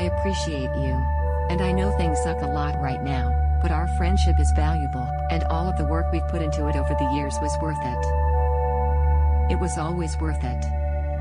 I appreciate you. And I know things suck a lot right now, but our friendship is valuable, and all of the work we've put into it over the years was worth it. It was always worth it.